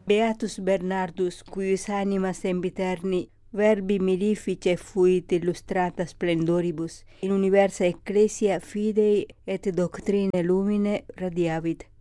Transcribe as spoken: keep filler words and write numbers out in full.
Beatus Bernardus, cuius anima sempiterni verbi mirifice fuit illustrata splendoribus, in universa ecclesia fidei et doctrine lumine radiavit.